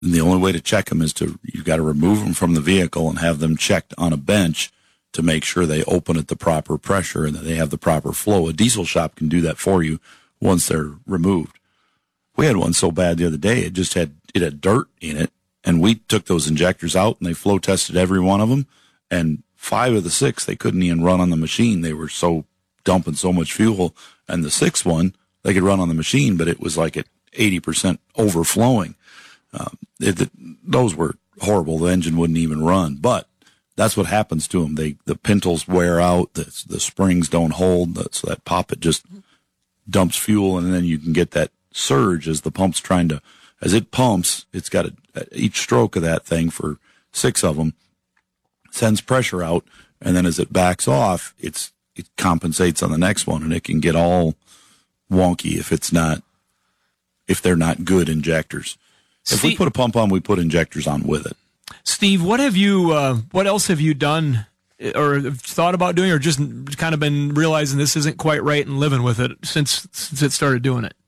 And the only way to check them is you've got to remove them from the vehicle and have them checked on a bench to make sure they open at the proper pressure and that they have the proper flow. A diesel shop can do that for you once they're removed. We had one so bad the other day, it had dirt in it, and we took those injectors out and they flow tested every one of them, and 5 of the 6, they couldn't even run on the machine. They were so dumping so much fuel, and the 6th one, they could run on the machine, but it was like at 80% overflowing. Those were horrible. The engine wouldn't even run, but that's what happens to them. The pintles wear out, the springs don't hold, so that poppet just dumps fuel, and then you can get that surge as the pump's as it pumps, it's got each stroke of that thing for 6 of them sends pressure out, and then as it backs off, it compensates on the next one, and it can get all wonky if they're not good injectors. If we put a pump on, we put injectors on with it. Steve, what else have you done or thought about doing, or just kind of been realizing this isn't quite right and living with it since it started doing it?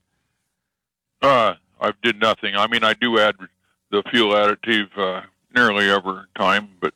I did nothing. I mean, I do add the fuel additive nearly every time, but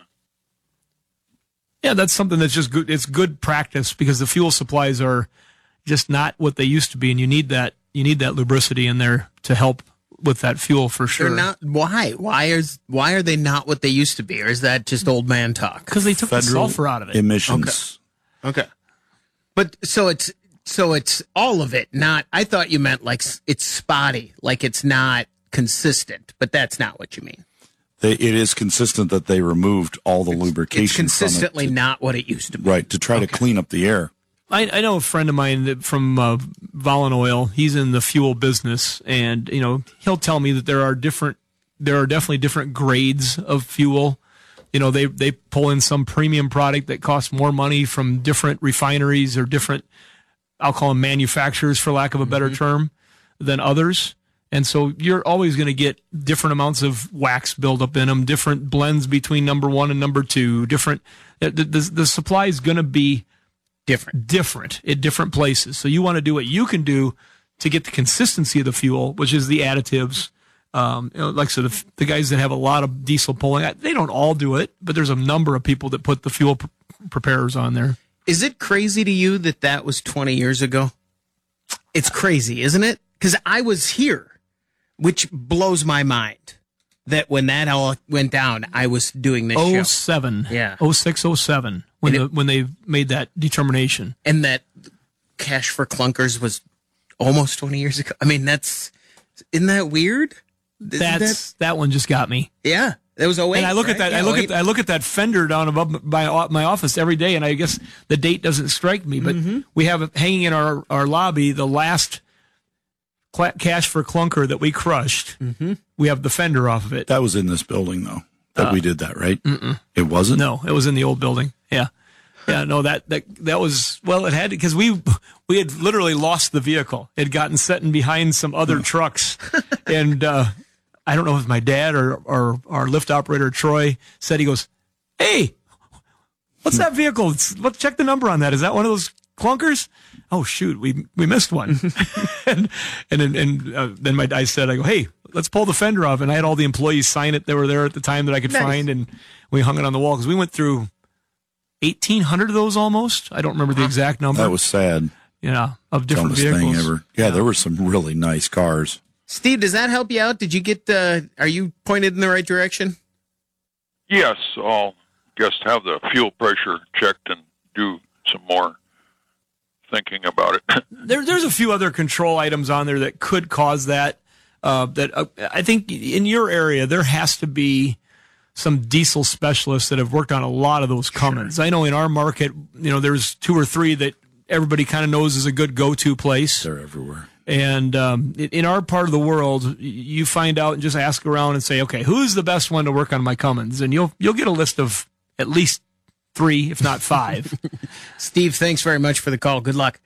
yeah, that's something that's just good. It's good practice because the fuel supplies are just not what they used to be, and you need that lubricity in there to help with that fuel for sure. They're not. Why? Why are they not what they used to be, or is that just old man talk? Because they took the sulfur out of it. Emissions. Okay. But so it's all of it. Not. I thought you meant like it's spotty, like it's not consistent. But that's not what you mean. It is consistent that they removed all the lubrication. It's consistently not what it used to be. Right, to try to clean up the air. I know a friend of mine from Volun Oil. He's in the fuel business, and he'll tell me that there are definitely different grades of fuel. They pull in some premium product that costs more money from different refineries or different, I'll call them manufacturers for lack of a better term, than others. And so you're always going to get different amounts of wax buildup in them, different blends between number 1 and number 2, different. The supply is going to be different at different places. So you want to do what you can do to get the consistency of the fuel, which is the additives. Like I said, the guys that have a lot of diesel pulling, they don't all do it, but there's a number of people that put the fuel preparers on there. Is it crazy to you that was 20 years ago? It's crazy, isn't it? Because I was here, which blows my mind. That when that all went down, I was doing this show. 07. Yeah. 06, 07, when they made that determination. And that Cash for Clunkers was almost 20 years ago. I mean, isn't that weird? That one just got me. Yeah. It was 08. And I look at that, I look at that fender down above my office every day, and I guess the date doesn't strike me, but we have it hanging in our lobby, the last Cash for Clunker that we crushed. We have the fender off of it. That was in this building, though, that we did that, right? It wasn't? No, it was in the old building. Yeah. Yeah, no, that was, well, it had to, because we had literally lost the vehicle. It had gotten set in behind some other trucks. And I don't know if my dad or our lift operator, Troy, said, he goes, "Hey, what's that vehicle? Let's check the number on that. Is that one of those clunkers?" Oh shoot, we missed one. and then I said, I go, "Hey, let's pull the fender off." And I had all the employees sign it that were there at the time that I could find, and we hung it on the wall because we went through 1,800 of those almost. I don't remember the exact number. That was sad. Yeah, of different Dumbest vehicles. thing ever. Yeah, there were some really nice cars. Steve, does that help you out? Did you get? Are you pointed in the right direction? yes, I'll just have the fuel pressure checked and do some more thinking about it. There's a few other control items on there that could cause that. I think in your area there has to be some diesel specialists that have worked on a lot of those Cummins. Sure. I know in our market, there's 2 or 3 that everybody kind of knows is a good go-to place. They're everywhere. And in our part of the world, you find out and just ask around and say, okay, who's the best one to work on my Cummins? And you'll get a list of at least 3, if not 5. Steve, thanks very much for the call. Good luck.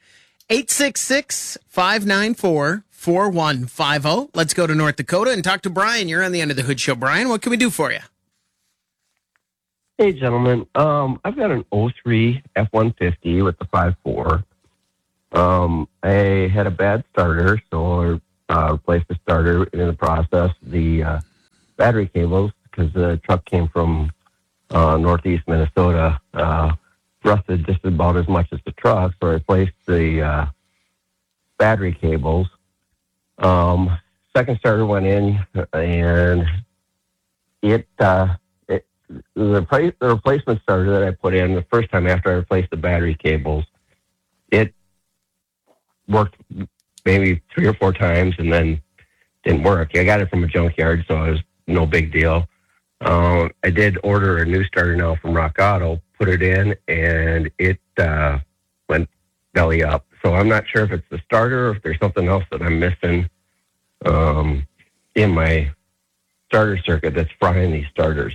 866-594-4150. Let's go to North Dakota and talk to Brian. You're on the End of the Hood Show. Brian, what can we do for you? Hey, gentlemen. I've got an 03 F-150 with the 5.4. I had a bad starter, so I replaced the starter in the process. The battery cables because the truck came from northeast Minnesota, rusted just about as much as the truck. So I replaced the battery cables. Second starter went in, and the replacement starter that I put in the first time after I replaced the battery cables, it worked maybe 3 or 4 times and then didn't work. I got it from a junkyard, so it was no big deal. I did order a new starter now from Rock Auto, put it in, and it went belly up. So I'm not sure if it's the starter or if there's something else that I'm missing in my starter circuit that's frying these starters.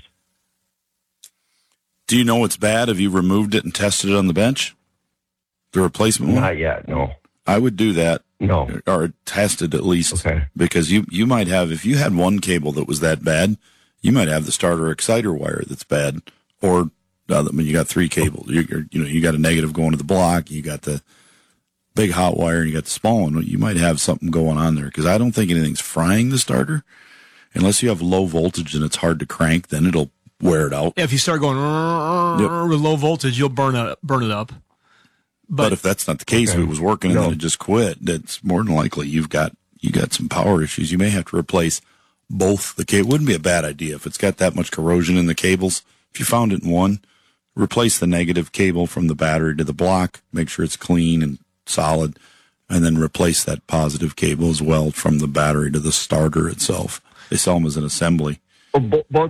Do you know it's bad? Have you removed it and tested it on the bench? The replacement one? Not yet, no. I would do that. No. Or tested at least. Okay. Because you might have, if you had one cable that was that bad, you might have the starter exciter wire that's bad. Or, I mean, you got 3 cables. You got a negative going to the block, you got the big hot wire, and you got the small one. You might have something going on there. Because I don't think anything's frying the starter. Unless you have low voltage and it's hard to crank, then it'll wear it out. Yeah, if you start going with low voltage, you'll burn it up. But if that's not the case, if it was working and then it just quit, that's more than likely you got some power issues. You may have to replace both the cable. Wouldn't be a bad idea if it's got that much corrosion in the cables. If you found it in one, replace the negative cable from the battery to the block, make sure it's clean and solid, and then replace that positive cable as well from the battery to the starter itself. They sell them as an assembly. Well,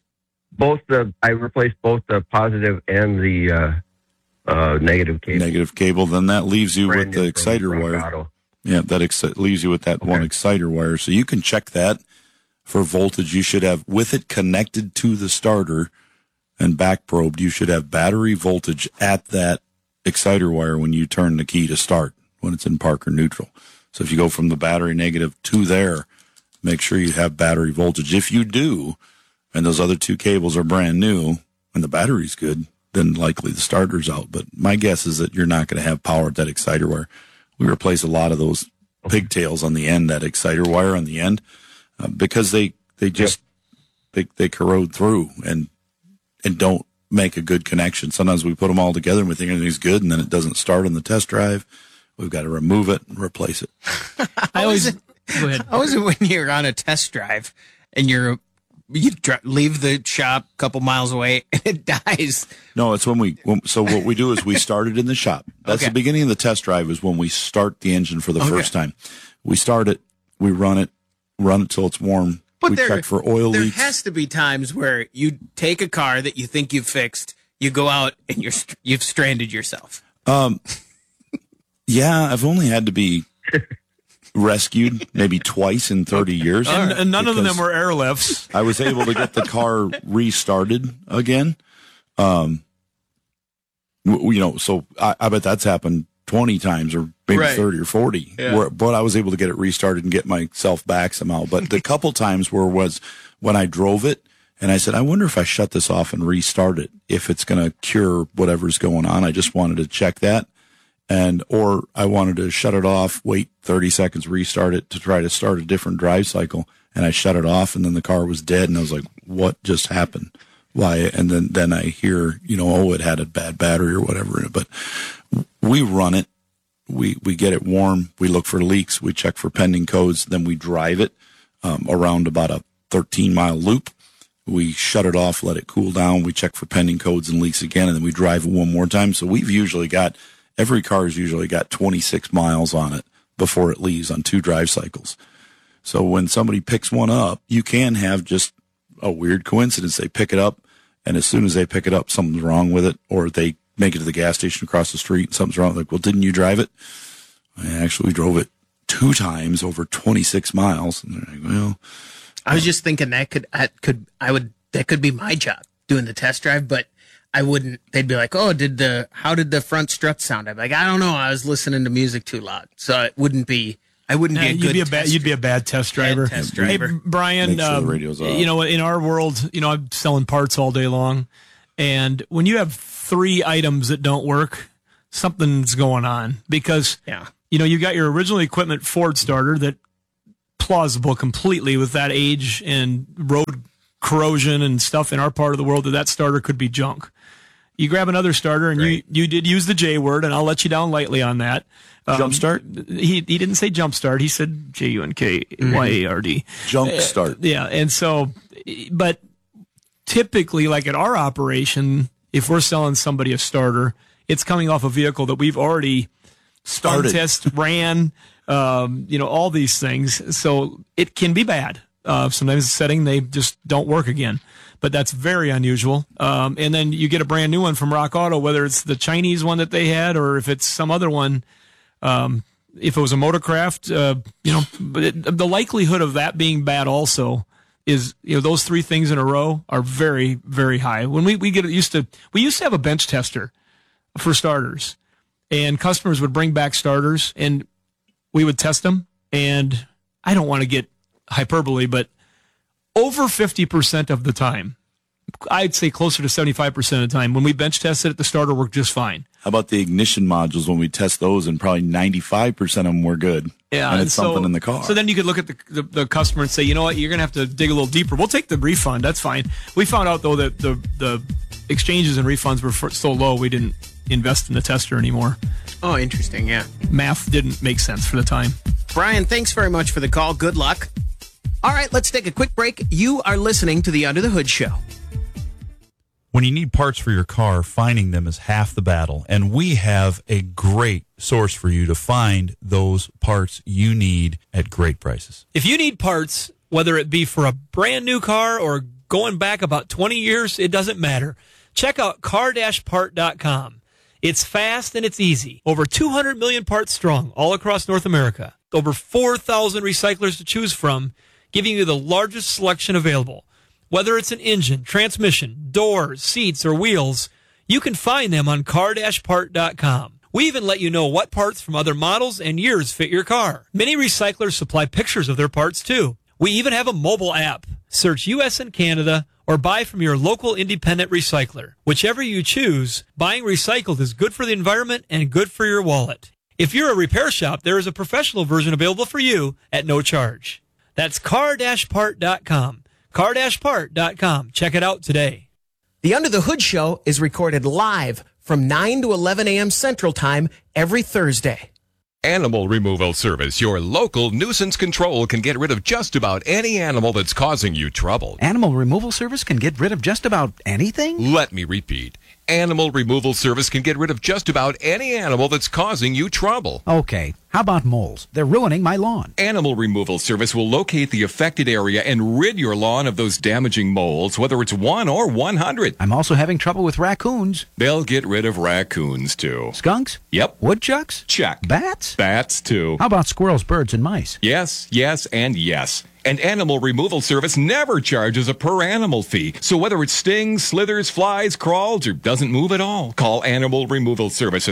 I replaced both the positive and the negative cable. Negative cable. Then that leaves you with the exciter wire. Auto. Yeah, that leaves you with that one exciter wire. So you can check that for voltage. You should have, with it connected to the starter and back probed, you should have battery voltage at that exciter wire when you turn the key to start, when it's in park or neutral. So if you go from the battery negative to there, make sure you have battery voltage. If you do, and those other 2 cables are brand new and the battery's good, then likely the starter's out. But my guess is that you're not going to have power at that exciter wire. We replace a lot of those pigtails on the end, that exciter wire on the end, because they just they corrode through and don't make a good connection. Sometimes we put them all together and we think everything's good, and then it doesn't start on the test drive. We've got to remove it and replace it. Go ahead. How is it when you're on a test drive and you leave the shop a couple miles away and it dies? No, it's so what we do is we start it in the shop. That's the beginning of the test drive, is when we start the engine for the first time. We start it, we run it till it's warm. But we check for oil leaks. There has to be times where you take a car that you think you've fixed, you go out and you've stranded yourself. Yeah, I've only had to be rescued maybe twice in 30 years. And none of them were airlifts. I was able to get the car restarted again. So I bet that's happened 20 times or maybe 30 or 40. Yeah. But I was able to get it restarted and get myself back somehow. But the couple times was when I drove it and I said, I wonder if I shut this off and restart it, if it's going to cure whatever's going on. I just wanted to check that. Or I wanted to shut it off, wait 30 seconds, restart it to try to start a different drive cycle. And I shut it off, and then the car was dead. And I was like, what just happened? Why? And then I hear, it had a bad battery or whatever in it. But we run it. We get it warm. We look for leaks. We check for pending codes. Then we drive it around about a 13-mile loop. We shut it off, let it cool down. We check for pending codes and leaks again, and then we drive it one more time. So every car's usually got 26 miles on it before it leaves on 2 drive cycles. So when somebody picks one up, you can have just a weird coincidence. They pick it up, and as soon as they pick it up, something's wrong with it, or they make it to the gas station across the street and something's wrong. Like, well, didn't you drive it? I actually drove it 2 times over 26 miles. And they're like, well, I was just thinking that could be my job, doing the test drive, but I wouldn't. They'd be like, "Oh, how did the front strut sound?" I'd be like, "I don't know. I was listening to music too loud." So it wouldn't be. I wouldn't be a good. You'd be a bad test driver. Hey, Brian. Make sure the radio's off. In our world, I'm selling parts all day long, and when you have 3 items that don't work, something's going on, because you got your original equipment Ford starter that plausible completely with that age and road corrosion and stuff in our part of the world that starter could be junk. You grab another starter, and you did use the J word, and I'll let you down lightly on that. Jumpstart? He didn't say jumpstart. He said JUNKYARD. Junk start. Yeah, and so, but typically, like at our operation, if we're selling somebody a starter, it's coming off a vehicle that we've already Started. test ran, all these things. So it can be bad. Sometimes the setting, they just don't work again. But that's very unusual. And then you get a brand new one from Rock Auto, whether it's the Chinese one that they had or if it's some other one. If it was a Motorcraft, but the likelihood of that being bad also is, those three things in a row are very, very high. When we used to have a bench tester for starters, and customers would bring back starters and we would test them. And I don't want to get hyperbole, but over 50% of the time, I'd say closer to 75% of the time, when we bench tested it, the starter worked just fine. How about the ignition modules when we test those, and probably 95% of them were good? Yeah, and it's something in the car. So then you could look at the customer and say, you know what, you're going to have to dig a little deeper. We'll take the refund. That's fine. We found out, though, that the exchanges and refunds were so low, we didn't invest in the tester anymore. Oh, interesting, yeah. Math didn't make sense for the time. Brian, thanks very much for the call. Good luck. All right, let's take a quick break. You are listening to the Under the Hood Show. When you need parts for your car, finding them is half the battle. And we have a great source for you to find those parts you need at great prices. If you need parts, whether it be for a brand new car or going back about 20 years, it doesn't matter. Check out car-part.com. It's fast and it's easy. Over 200 million parts strong all across North America. Over 4,000 recyclers to choose from, giving you the largest selection available. Whether it's an engine, transmission, doors, seats, or wheels, you can find them on car-part.com. We even let you know what parts from other models and years fit your car. Many recyclers supply pictures of their parts, too. We even have a mobile app. Search U.S. and Canada or buy from your local independent recycler. Whichever you choose, buying recycled is good for the environment and good for your wallet. If you're a repair shop, there is a professional version available for you at no charge. That's car-part.com. car-part.com. Check it out today. The Under the Hood Show is recorded live from 9 to 11 a.m. Central Time every Thursday. Animal Removal Service, your local nuisance control, can get rid of just about any animal that's causing you trouble. Animal Removal Service can get rid of just about anything? Let me repeat. Animal Removal Service can get rid of just about any animal that's causing you trouble. Okay, how about moles? They're ruining my lawn. Animal Removal Service will locate the affected area and rid your lawn of those damaging moles, whether it's 1 or 100. I'm also having trouble with raccoons. They'll get rid of raccoons, too. Skunks? Yep. Woodchucks? Check. Bats? Bats, too. How about squirrels, birds, and mice? Yes, yes, and yes. And Animal Removal Service never charges a per animal fee. So whether it stings, slithers, flies, crawls, or doesn't move at all, call Animal Removal Service at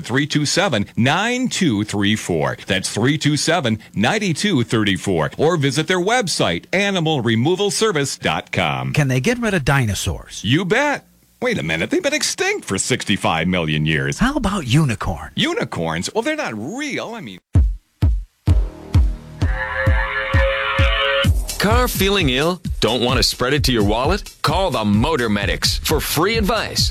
327-9234. That's 327-9234. Or visit their website, animalremovalservice.com. Can they get rid of dinosaurs? You bet. Wait a minute, they've been extinct for 65 million years. How about unicorns? Unicorns? Well, they're not real. I mean... Car feeling ill? Don't want to spread it to your wallet? Call the Motor Medics for free advice.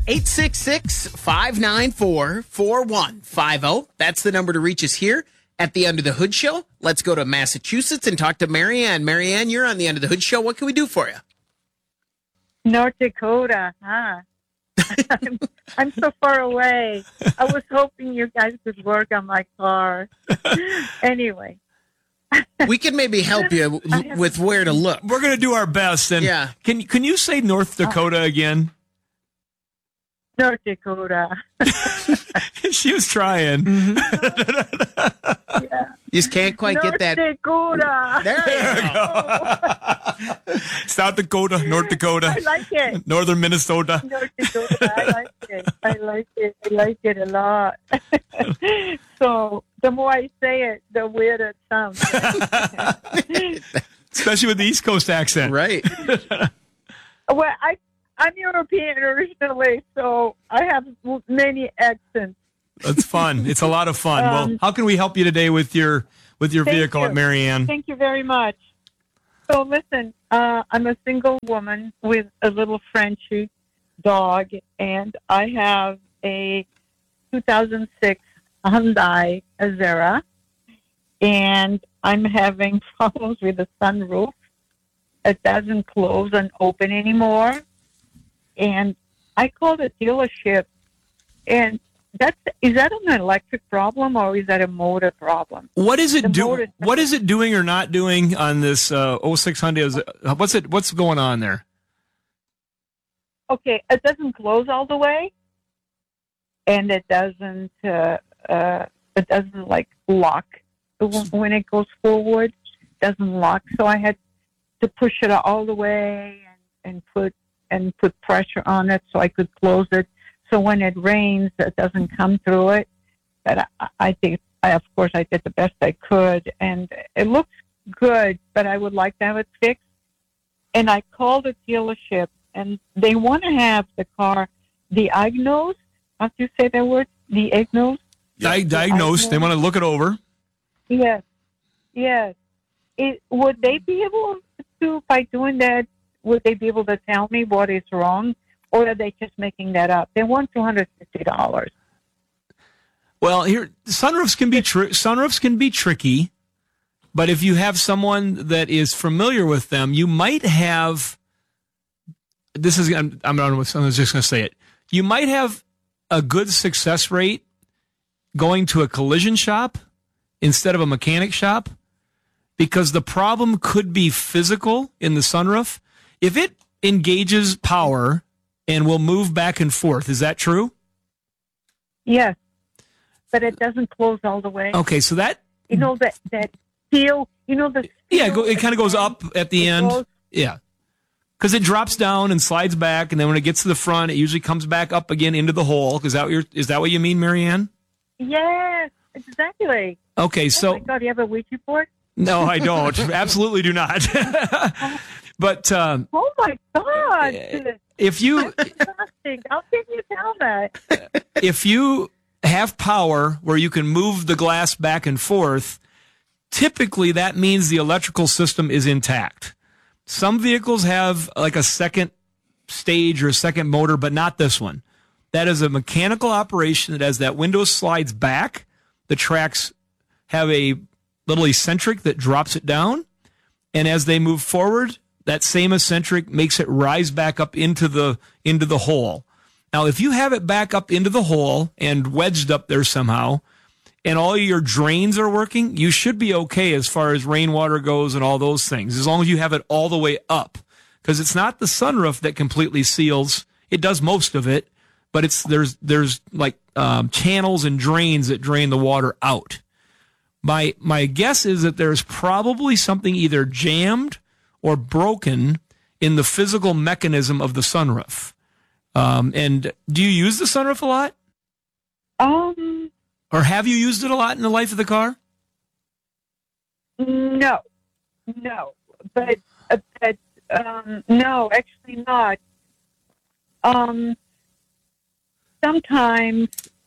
866-594-4150. That's the number to reach us here at the Under the Hood Show. Let's go to Massachusetts and talk to Marianne. Marianne, you're on the Under the Hood Show. What can we do for you? North Dakota, huh? I'm so far away. I was hoping you guys could work on my car. Anyway. We can maybe help you with where to look. We're going to do our best. And yeah. Can you say North Dakota again? North Dakota. She was trying. Mm-hmm. Yeah. You just can't quite get that. North Dakota. There you go. South Dakota, North Dakota. I like it. Northern Minnesota. North Dakota. I like it. I like it a lot. So the more I say it, the weirder it sounds. Especially with the East Coast accent. Right. Well, I'm European originally, so I have many accents. That's fun. It's a lot of fun. Well, how can we help you today with your vehicle at Marianne? Thank you very much. So listen, I'm a single woman with a little Frenchie dog, and I have a 2006 Hyundai Azera, and I'm having problems with the sunroof. It doesn't close and open anymore. And I called the dealership, and is that an electric problem or is that a motor problem? What is it The doing? motor- What is it doing or not doing on this 06 Hyundai? What's going on there? Okay, it doesn't close all the way, and it doesn't like lock when it goes forward. It doesn't lock, so I had to push it all the way and put pressure on it so I could close it. So when it rains, it doesn't come through it. But I think, of course, I did the best I could, and it looks good. But I would like to have it fixed. And I called the dealership, and they want to have the car diagnosed. How do you say that word? Diagnosed? Diagnosed. They want to look it over. Yes. Would they be able to, by doing that, would they be able to tell me what is wrong? Or are they just making that up? They want $250. Well, here sunroofs can be tricky, but if you have someone that is familiar with them, you might have. I'm just going to say it. You might have a good success rate going to a collision shop instead of a mechanic shop, because the problem could be physical in the sunroof. If it engages power and will move back and forth, is that true? Yes, but it doesn't close all the way. Okay, so that that seal. It kind of goes up at the end. goes- Yeah, because it drops down and slides back, and then when it gets to the front, it usually comes back up again into the hole. Is that what you mean, Marianne? Yes, exactly. Okay, so Oh my God, you have a Ouija board? no, I don't. Absolutely do not. But Oh my God! if you Fantastic. How can you tell that? if you have power where you can move the glass back and forth, typically that means the electrical system is intact. Some vehicles have like a second stage or a second motor, but not this one. That is a mechanical operation that as that window slides back, the tracks have a little eccentric that drops it down. And as they move forward, that same eccentric makes it rise back up into the hole. Now, if you have it back up into the hole and wedged up there somehow, and all your drains are working, you should be okay as far as rainwater goes and all those things, as long as you have it all the way up. Because it's not the sunroof that completely seals. It does most of it, but there's like channels and drains that drain the water out. My guess is that there's probably something either jammed or broken in the physical mechanism of the sunroof. And do you use the sunroof a lot? Or have you used it a lot in the life of the car? No, but no, actually not. Sometimes,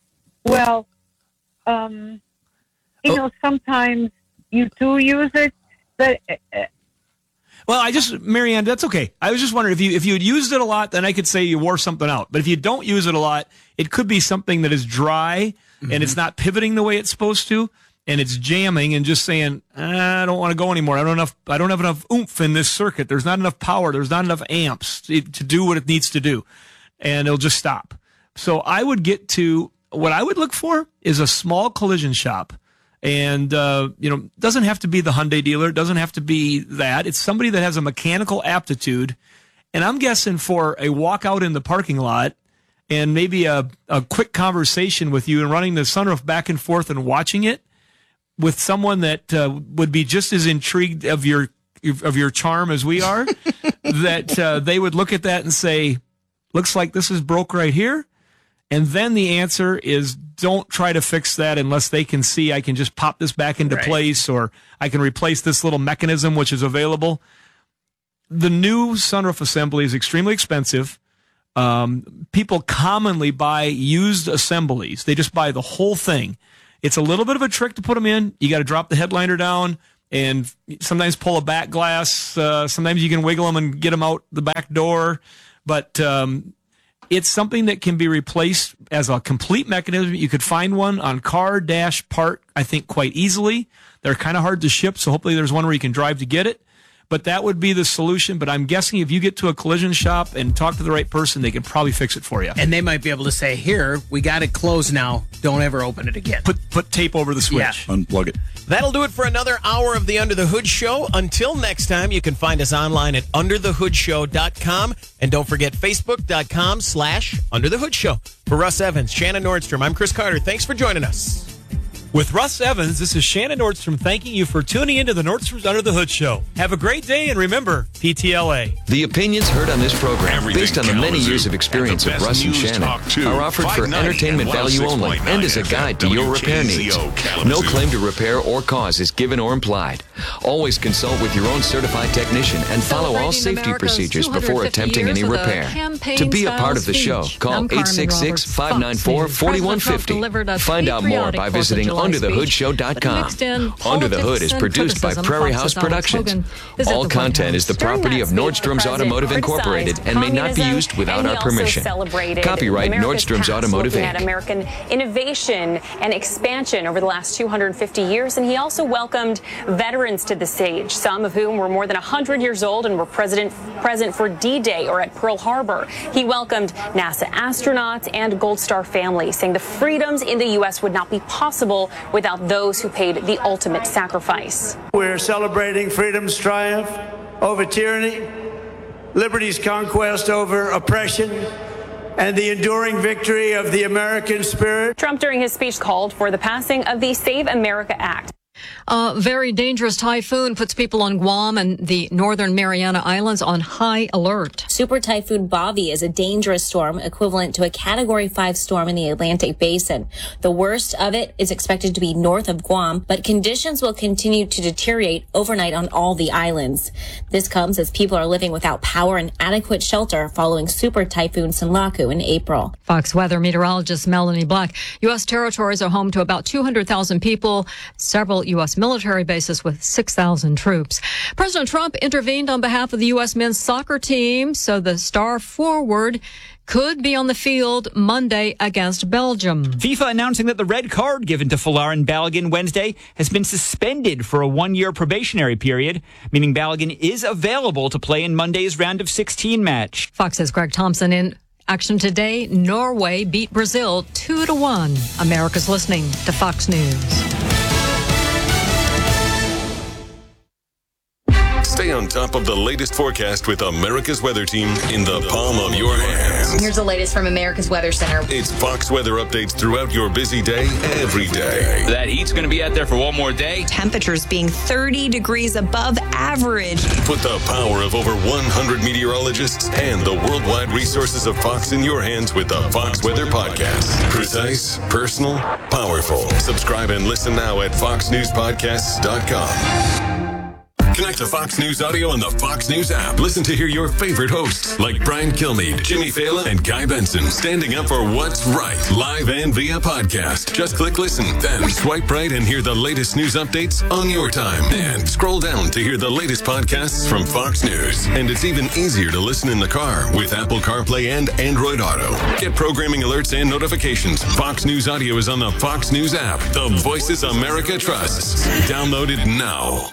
sometimes you do use it, but Well, Marianne, that's okay. I was just wondering if you had used it a lot, then I could say you wore something out. But if you don't use it a lot, it could be something that is dry and it's not pivoting the way it's supposed to, and it's jamming and just saying, I don't want to go anymore. I don't have enough oomph in this circuit. There's not enough power. There's not enough amps to do what it needs to do, and it'll just stop. So I would get to what I would look for is a small collision shop. And, doesn't have to be the Hyundai dealer. It doesn't have to be that. It's somebody that has a mechanical aptitude. And I'm guessing for a walk out in the parking lot and maybe a quick conversation with you and running the sunroof back and forth and watching it with someone that would be just as intrigued of your charm as we are, that they would look at that and say, looks like this is broke right here. And then the answer is don't try to fix that unless they can see I can just pop this back into place, or I can replace this little mechanism which is available. The new sunroof assembly is extremely expensive. People commonly buy used assemblies. They just buy the whole thing. It's a little bit of a trick to put them in. You got to drop the headliner down and sometimes pull a back glass. Sometimes you can wiggle them and get them out the back door. But it's something that can be replaced as a complete mechanism. You could find one on Car-Part, I think, quite easily. They're kind of hard to ship, so hopefully there's one where you can drive to get it. But that would be the solution. But I'm guessing if you get to a collision shop and talk to the right person, they can probably fix it for you. And they might be able to say, here, we got it closed now. Don't ever open it again. Put tape over the switch. Yeah. Unplug it. That'll do it for another hour of the Under the Hood Show. Until next time, you can find us online at underthehoodshow.com. And don't forget facebook.com/underthehoodshow. For Russ Evans, Shannon Nordstrom, I'm Chris Carter. Thanks for joining us. With Russ Evans, this is Shannon Nordstrom thanking you for tuning into the Nordstrom's Under the Hood Show. Have a great day, and remember, PTLA. The opinions heard on this program, based on the many years of experience of Russ and Shannon, are offered for entertainment value only and as a guide to your repair needs. No claim to repair or cause is given or implied. Always consult with your own certified technician and follow all safety procedures before attempting any repair. To be a part of the show, call 866-594-4150. Find out more by visiting underthehoodshow.com. Under the Hood is produced by Prairie House Productions. All content is the property of Nordstrom's Automotive Incorporated and may not be used without our permission. Copyright Nordstrom's Automotive Inc. American innovation and expansion over the last 250 years, and he also welcomed veterans to the stage, some of whom were more than 100 years old and were present for D-Day or at Pearl Harbor. He welcomed NASA astronauts and Gold Star families, saying the freedoms in the U.S. would not be possible without those who paid the ultimate sacrifice. We're celebrating freedom's triumph over tyranny, liberty's conquest over oppression, and the enduring victory of the American spirit. Trump, during his speech, called for the passing of the Save America Act. A very dangerous typhoon puts people on Guam and the northern Mariana Islands on high alert. Super Typhoon Bobby is a dangerous storm equivalent to a Category 5 storm in the Atlantic Basin. The worst of it is expected to be north of Guam, but conditions will continue to deteriorate overnight on all the islands. This comes as people are living without power and adequate shelter following Super Typhoon Sinlaku in April. Fox weather meteorologist Melanie Black. U.S. territories are home to about 200,000 people, several U.S. military bases with 6,000 troops. President Trump intervened on behalf of the U.S. men's soccer team, so the star forward could be on the field Monday against Belgium. FIFA announcing that the red card given to Folarin Balogun Wednesday has been suspended for a one-year probationary period, meaning Balogun is available to play in Monday's round of 16 match. Fox's Greg Thompson in action today. Norway beat Brazil 2-1. America's listening to Fox News. Stay on top of the latest forecast with America's Weather Team in the palm of your hands. Here's the latest from America's Weather Center. It's Fox weather updates throughout your busy day, every day. That heat's going to be out there for one more day. Temperatures being 30 degrees above average. Put the power of over 100 meteorologists and the worldwide resources of Fox in your hands with the Fox Weather Podcast. Precise, personal, powerful. Subscribe and listen now at foxnewspodcasts.com. Connect to Fox News Audio on the Fox News app. Listen to hear your favorite hosts like Brian Kilmeade, Jimmy Fallon, and Guy Benson standing up for what's right, live and via podcast. Just click listen, then swipe right and hear the latest news updates on your time. And scroll down to hear the latest podcasts from Fox News. And it's even easier to listen in the car with Apple CarPlay and Android Auto. Get programming alerts and notifications. Fox News Audio is on the Fox News app. The voices America trusts. Download it now.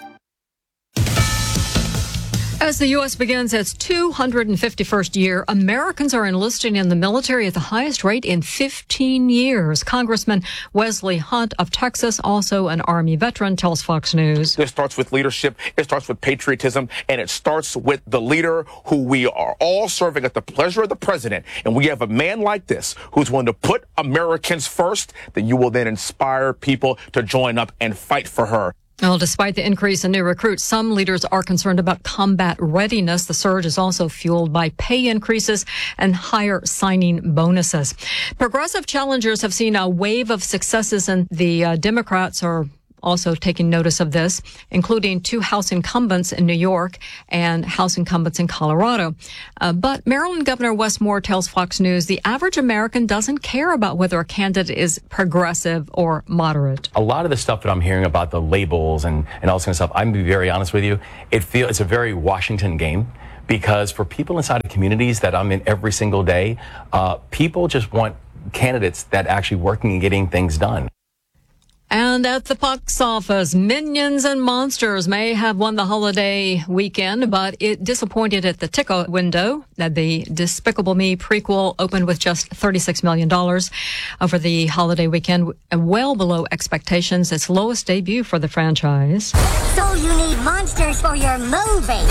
As the U.S. begins its 251st year, Americans are enlisting in the military at the highest rate in 15 years. Congressman Wesley Hunt of Texas, also an Army veteran, tells Fox News. It starts with leadership, it starts with patriotism, and it starts with the leader who we are all serving at the pleasure of the president. And we have a man like this who's willing to put Americans first, then you will then inspire people to join up and fight for her. Well, despite the increase in new recruits, some leaders are concerned about combat readiness. The surge is also fueled by pay increases and higher signing bonuses. Progressive challengers have seen a wave of successes, and the Democrats are also taking notice of this, including 2 House incumbents in New York and House incumbents in Colorado. But Maryland Governor Wes Moore tells Fox News the average American doesn't care about whether a candidate is progressive or moderate. A lot of the stuff that I'm hearing about the labels and all this kind of stuff, I'm going to be very honest with you, it's a very Washington game. Because for people inside of communities that I'm in every single day, people just want candidates that actually working and getting things done. And at the box office, Minions and Monsters may have won the holiday weekend, but it disappointed at the ticket window. The Despicable Me prequel opened with just $36 million over the holiday weekend, well below expectations, its lowest debut for the franchise. So you need monsters for your movie.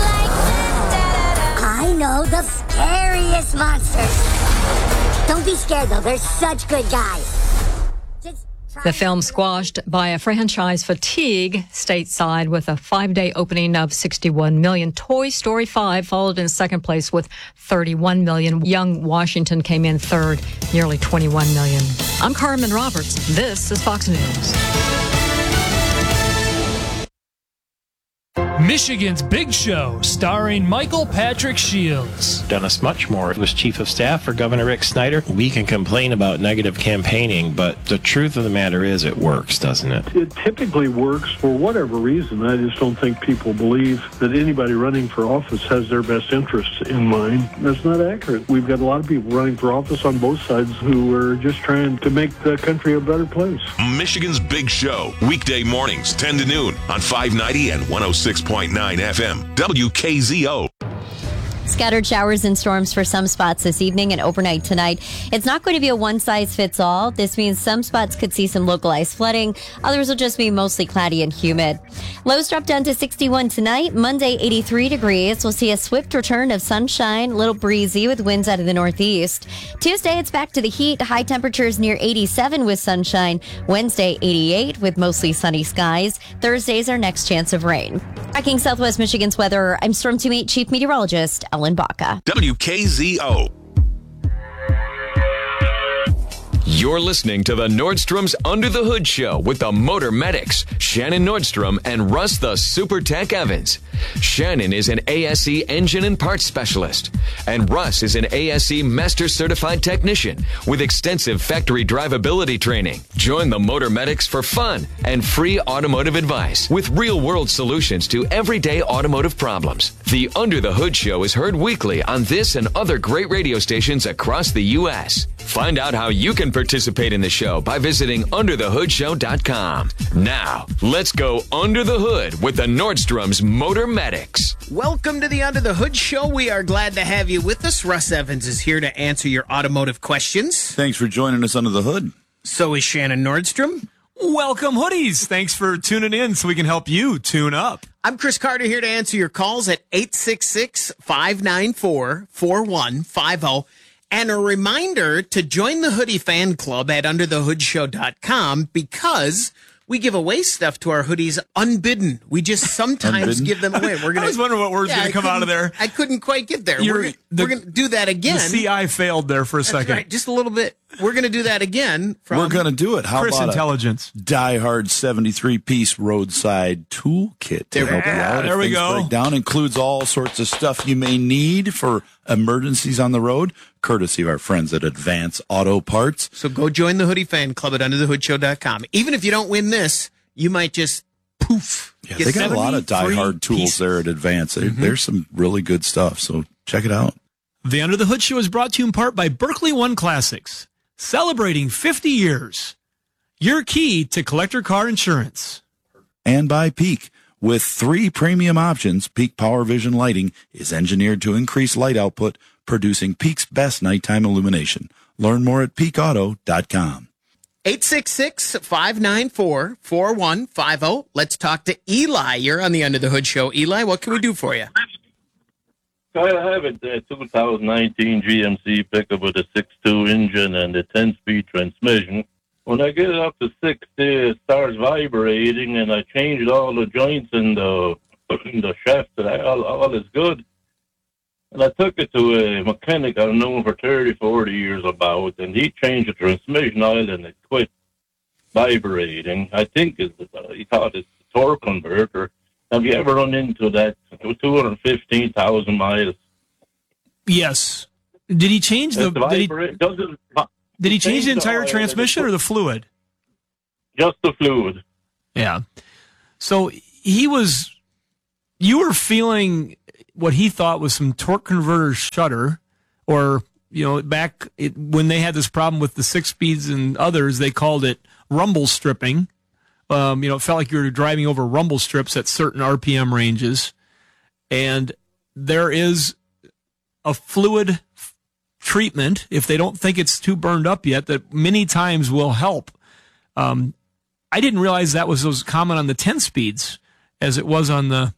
I know the scariest monsters. Don't be scared, though. They're such good guys. The film squashed by a franchise fatigue stateside with a 5-day opening of $61 million. Toy Story 5 followed in second place with $31 million. Young Washington came in third, nearly $21 million. I'm Carmen Roberts. This is Fox News. Michigan's Big Show, starring Michael Patrick Shields. Dennis Muchmore was chief of staff for Governor Rick Snyder. We can complain about negative campaigning, but the truth of the matter is it works, doesn't it? It typically works for whatever reason. I just don't think people believe that anybody running for office has their best interests in mind. That's not accurate. We've got a lot of people running for office on both sides who are just trying to make the country a better place. Michigan's Big Show, weekday mornings, 10 to noon on 590 and 106.9 FM, WKZO. Scattered showers and storms for some spots this evening and overnight tonight. It's not going to be a one-size-fits-all. This means some spots could see some localized flooding. Others will just be mostly cloudy and humid. Lows drop down to 61 tonight. Monday, 83 degrees. We'll see a swift return of sunshine, a little breezy with winds out of the northeast. Tuesday, it's back to the heat. High temperatures near 87 with sunshine. Wednesday, 88 with mostly sunny skies. Thursday's our next chance of rain. Tracking Southwest Michigan's weather, I'm Storm Team 8 Chief Meteorologist Ellen Baca. WKZO. You're listening to the Nordstrom's Under the Hood Show with the Motor Medics, Shannon Nordstrom and Russ the Super Tech Evans. Shannon is an ASE engine and parts specialist, and Russ is an ASE Master Certified Technician with extensive factory drivability training. Join the Motor Medics for fun and free automotive advice with real-world solutions to everyday automotive problems. The Under the Hood Show is heard weekly on this and other great radio stations across the U.S. Find out how you can participate in the show by visiting underthehoodshow.com. Now, let's go under the hood with the Nordstrom's Motor Medics. Welcome to the Under the Hood Show. We are glad to have you with us. Russ Evans is here to answer your automotive questions. Thanks for joining us under the hood. So is Shannon Nordstrom. Welcome, hoodies. Thanks for tuning in so we can help you tune up. I'm Chris Carter here to answer your calls at 866-594-4150. And a reminder to join the Hoodie Fan Club at underthehoodshow.com because we give away stuff to our hoodies unbidden. We just sometimes give them away. I was wondering what word's going to come out of there. I couldn't quite get there. We're going to do that again. The CI failed there for a second. Right, just a little bit. We're going to do that again. We're going to do it. How Chris about Intelligence? Die Hard 73-piece roadside toolkit to help you out. There we go. Breakdown includes all sorts of stuff you may need for emergencies on the road, courtesy of our friends at Advance Auto Parts. So go join the Hoodie Fan Club at underthehoodshow.com. Even if you don't win this, you might just poof. Yeah, they got a lot of Die Hard tools there at Advance. There's some really good stuff, so check it out. The Under the Hood Show is brought to you in part by Berkeley One Classics, celebrating 50 years. Your key to collector car insurance. And by Peak. With 3 premium options, Peak Power Vision lighting is engineered to increase light output, producing Peak's best nighttime illumination. Learn more at peakauto.com. 866-594-4150. Let's talk to Eli. You're on the Under the Hood Show. Eli, what can we do for you? I have a 2019 GMC pickup with a 6.2 engine and a 10-speed transmission. When I get it up to 60, it starts vibrating, and I changed all the joints in the shaft. All is good. And I took it to a mechanic I've known for 30, 40 years about, and he changed the transmission oil, and it quit. vibrating. I think he thought it's a torque converter. Have you ever run into that? 215,000 miles. Yes. Did he change Did he change the entire transmission or the fluid? Just the fluid. Yeah. So you were feeling what he thought was some torque converter shudder, or, when they had this problem with the 6-speeds and others, they called it rumble stripping. It felt like you were driving over rumble strips at certain RPM ranges. And there is a fluid treatment, if they don't think it's too burned up yet, that many times will help. I didn't realize that was as common on the 10 speeds as it was on the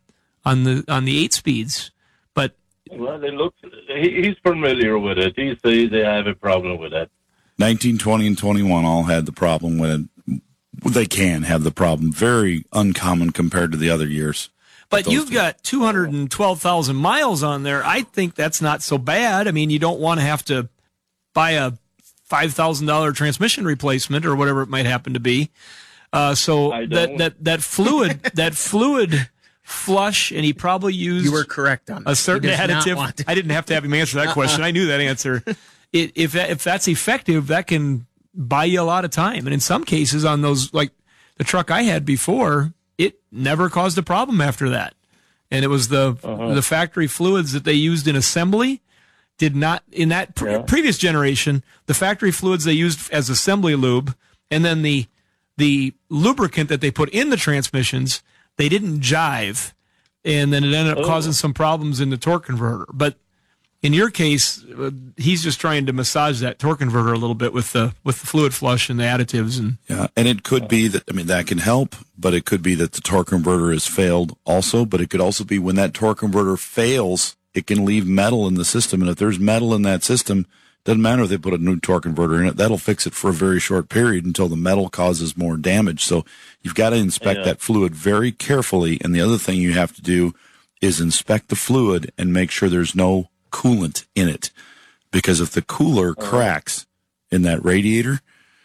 8 speeds. But well, he's familiar with it. He says they have a problem with that. 19, 20, and 21 all had the problem with it. They can have the problem. Very uncommon compared to the other years. But you've got 212,000 miles on there. I think that's not so bad. I mean, you don't want to have to buy a $5,000 transmission replacement or whatever it might happen to be. So that fluid flush, and he probably used. You were correct on that. A certain additive. I didn't have to have him answer that question. I knew that answer. If that's effective, that can buy you a lot of time. And in some cases, on those, like the truck I had before, it never caused a problem after that. And it was the factory fluids that they used in assembly did not, in that previous generation, the factory fluids they used as assembly lube, and then the lubricant that they put in the transmissions, they didn't jive, and then it ended up causing some problems in the torque converter. But in your case, he's just trying to massage that torque converter a little bit with the fluid flush and the additives. And it could be that, that can help, but it could be that the torque converter has failed also. But it could also be when that torque converter fails, it can leave metal in the system. And if there's metal in that system, doesn't matter if they put a new torque converter in it, that'll fix it for a very short period until the metal causes more damage. So you've got to inspect that fluid very carefully. And the other thing you have to do is inspect the fluid and make sure there's no coolant in it. Because if the cooler cracks in that radiator,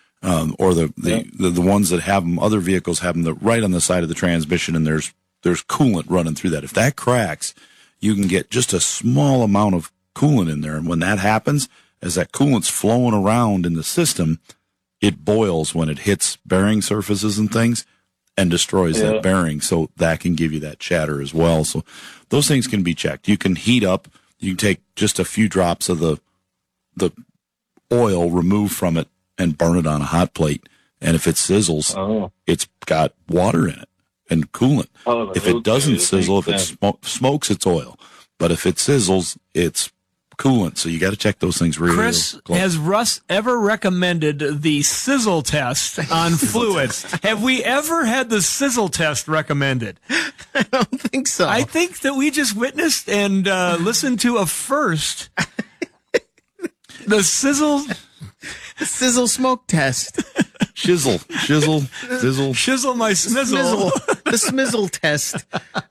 or the ones that have them, other vehicles have them right on the side of the transmission, and there's coolant running through that. If that cracks, you can get just a small amount of coolant in there. And when that happens, as that coolant's flowing around in the system, it boils when it hits bearing surfaces and things and destroys that bearing. So that can give you that chatter as well. So those things can be checked. You can heat up. You can take just a few drops of the oil removed from it and burn it on a hot plate. And if it sizzles, it's got water in it and coolant. If it doesn't sizzle, if it smokes, it's oil. But if it sizzles, it's coolant. So you got to check those things really Chris, close. Has Russ ever recommended the sizzle test on fluids? Have we ever had the sizzle test recommended? I don't think so. I think that we just witnessed and listened to a first. The sizzle smoke test. Shizzle my smizzle. The smizzle test.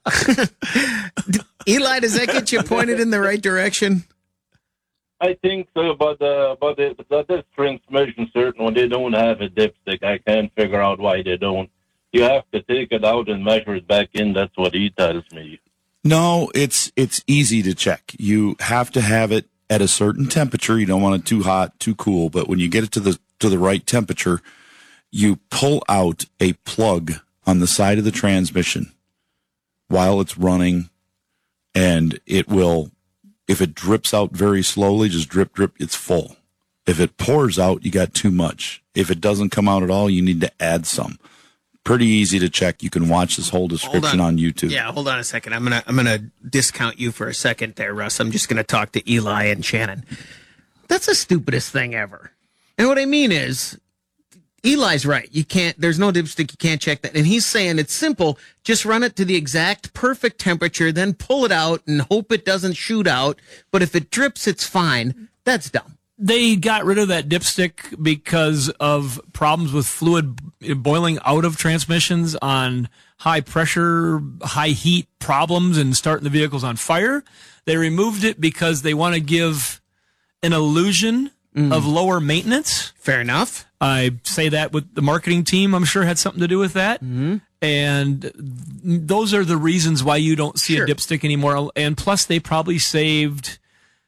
Eli, does that get you pointed in the right direction? I think so, but this transmission, certain when they don't have a dipstick, I can't figure out why they don't. You have to take it out and measure it back in. That's what he tells me. No, it's easy to check. You have to have it at a certain temperature. You don't want it too hot, too cool. But when you get it to the right temperature, you pull out a plug on the side of the transmission while it's running, and it will. If it drips out very slowly, just drip, it's full. If it pours out, you got too much. If it doesn't come out at all, you need to add some. Pretty easy to check. You can watch this whole description on YouTube. Yeah, hold on a second. I'm gonna discount you for a second there, Russ. I'm just gonna talk to Eli and Shannon. That's the stupidest thing ever. And what I mean is, Eli's right. There's no dipstick. You can't check that. And he's saying it's simple. Just run it to the exact perfect temperature, then pull it out and hope it doesn't shoot out. But if it drips, it's fine. That's dumb. They got rid of that dipstick because of problems with fluid boiling out of transmissions on high pressure, high heat problems and starting the vehicles on fire. They removed it because they want to give an illusion of lower maintenance. Fair enough. I say that with the marketing team, I'm sure had something to do with that. And those are the reasons why you don't see a dipstick anymore. And plus, they probably saved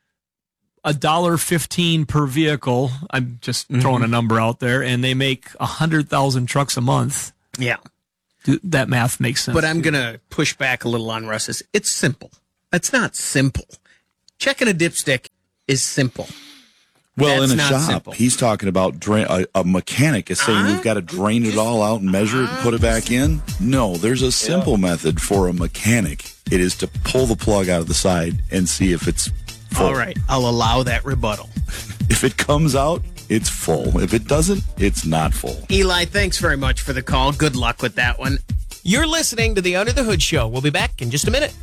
$1.15 per vehicle. I'm just throwing a number out there, and they make 100,000 trucks a month. Yeah. That math makes sense. But I'm going to push back a little on Russ's. It's simple. It's not simple. Checking a dipstick is simple. Well, That's in a not shop, simple. he's talking about a mechanic is saying we've got to drain it all out and measure it and put it back in. No, there's a simple method for a mechanic. It is to pull the plug out of the side and see if it's full. All right, I'll allow that rebuttal. If it comes out, it's full. If it doesn't, it's not full. Eli, thanks very much for the call. Good luck with that one. You're listening to the Under the Hood Show. We'll be back in just a minute.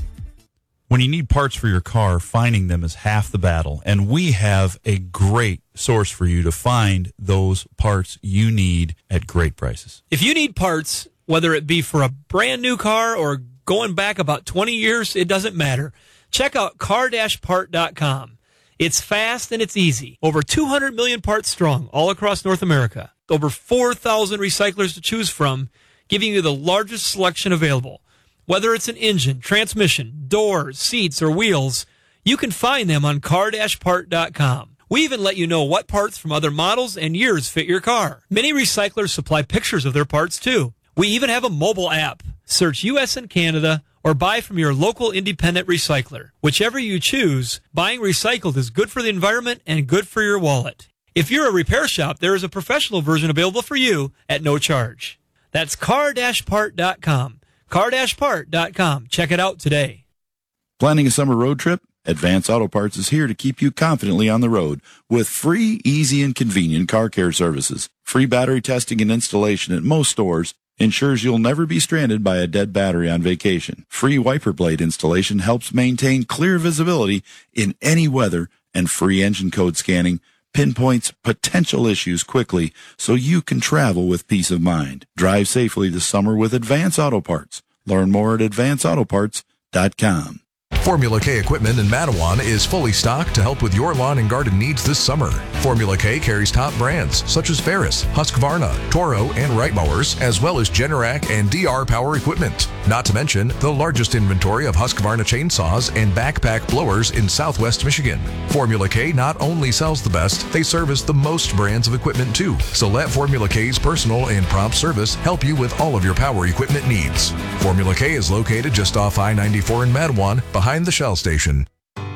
When you need parts for your car, finding them is half the battle. And we have a great source for you to find those parts you need at great prices. If you need parts, whether it be for a brand new car or going back about 20 years, it doesn't matter. Check out car-part.com. It's fast and it's easy. Over 200 million parts strong all across North America. Over 4,000 recyclers to choose from, giving you the largest selection available. Whether it's an engine, transmission, doors, seats, or wheels, you can find them on car-part.com. We even let you know what parts from other models and years fit your car. Many recyclers supply pictures of their parts too. We even have a mobile app. Search U.S. and Canada or buy from your local independent recycler. Whichever you choose, buying recycled is good for the environment and good for your wallet. If you're a repair shop, there is a professional version available for you at no charge. That's car-part.com. car-part.com. Check it out today. Planning a summer road trip? Advance Auto Parts is here to keep you confidently on the road with free, easy, and convenient car care services. Free battery testing and installation at most stores ensures you'll never be stranded by a dead battery on vacation. Free wiper blade installation helps maintain clear visibility in any weather, and free engine code scanning pinpoints potential issues quickly so you can travel with peace of mind. Drive safely this summer with Advance Auto Parts. Learn more at advanceautoparts.com. Formula K equipment in Mattawan is fully stocked to help with your lawn and garden needs this summer. Formula K carries top brands such as Ferris, Husqvarna, Toro, and Wright mowers, as well as Generac and DR power equipment. Not to mention the largest inventory of Husqvarna chainsaws and backpack blowers in Southwest Michigan. Formula K not only sells the best, they service the most brands of equipment too. So let Formula K's personal and prompt service help you with all of your power equipment needs. Formula K is located just off I-94 in Mattawan, behind the Shell station.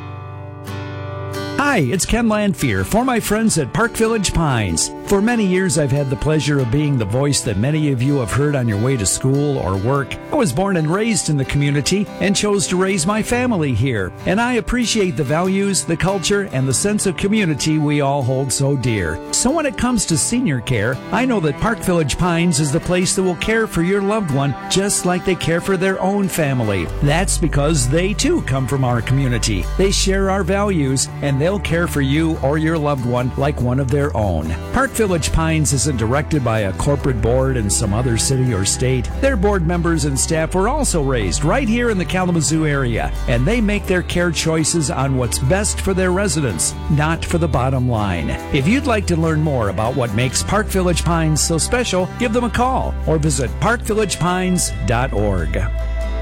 Hi, it's Ken Lanfear for my friends at Park Village Pines. For many years, I've had the pleasure of being the voice that many of you have heard on your way to school or work. I was born and raised in the community and chose to raise my family here. And I appreciate the values, the culture, and the sense of community we all hold so dear. So when it comes to senior care, I know that Park Village Pines is the place that will care for your loved one just like they care for their own family. That's because they too come from our community. They share our values, and they'll care for you or your loved one like one of their own. Park Village Pines isn't directed by a corporate board in some other city or state. Their board members and staff were also raised right here in the Kalamazoo area, and they make their care choices on what's best for their residents, not for the bottom line. If you'd like to learn more about what makes Park Village Pines so special, give them a call or visit parkvillagepines.org.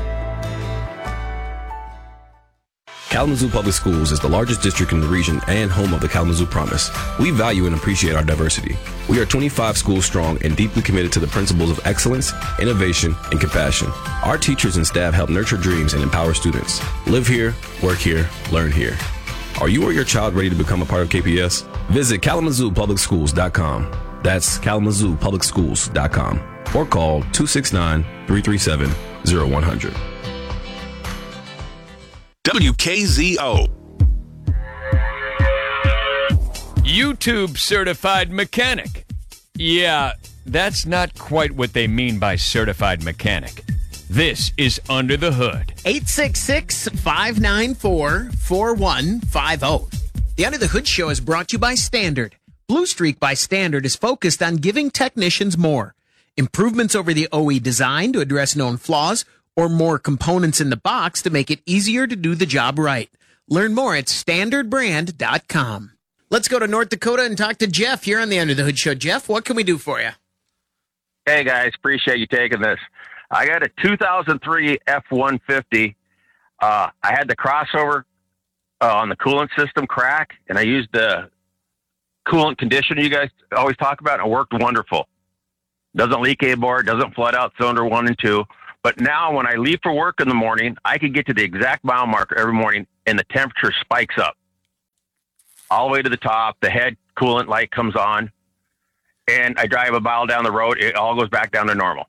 Kalamazoo Public Schools is the largest district in the region and home of the Kalamazoo Promise. We value and appreciate our diversity. We are 25 schools strong and deeply committed to the principles of excellence, innovation, and compassion. Our teachers and staff help nurture dreams and empower students. Live here, work here, learn here. Are you or your child ready to become a part of KPS? Visit KalamazooPublicSchools.com. That's KalamazooPublicSchools.com. Or call 269-337-0100. WKZO. YouTube certified mechanic. Yeah, that's not quite what they mean by certified mechanic. This is Under the Hood. 866-594-4150. The Under the Hood Show is brought to you by Standard. Blue Streak by Standard is focused on giving technicians more. Improvements over the OE design to address known flaws, or more components in the box to make it easier to do the job right. Learn more at standardbrand.com. Let's go to North Dakota and talk to Jeff. You're on the Under the Hood Show. Jeff, what can we do for you? Hey, guys. Appreciate you taking this. I got a 2003 F-150. I had the crossover on the coolant system crack, and I used the coolant conditioner you guys always talk about, and it worked wonderful. Doesn't leak anymore, doesn't flood out cylinder 1 and 2. But now when I leave for work in the morning, I can get to the exact mile marker every morning, and the temperature spikes up all the way to the top. The head coolant light comes on, and I drive a mile down the road. It all goes back down to normal.